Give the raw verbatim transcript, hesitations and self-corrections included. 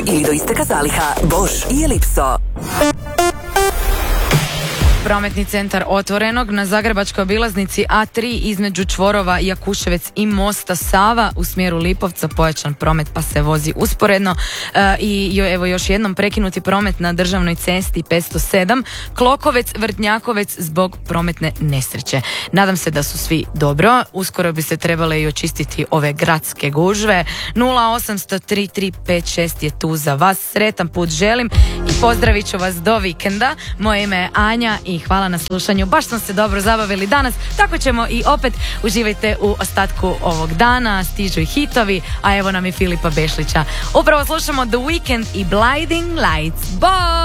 ili do isteka zaliha Bosch i Ellipso. Prometni centar Otvorenog na zagrebačkoj obilaznici A tri između čvorova Jakuševec i mosta Sava u smjeru Lipovca pojačan promet pa se vozi usporedno e, i jo, evo još jednom prekinuti promet na državnoj cesti petsto sedam Klokovec Vrtnjakovec zbog prometne nesreće. Nadam se da su svi dobro, uskoro bi se trebale i očistiti ove gradske gužve. Nula osam sto tri tri pet šest je tu za vas, sretan put želim i pozdravit ću vas do vikenda. Moje ime je Anja i hvala na slušanju, baš smo se dobro zabavili danas, tako ćemo i opet. Uživajte u ostatku ovog dana, stižu i hitovi, a evo nam i Filipa Bešlića. Upravo slušamo The Weeknd i Blinding Lights. Bye!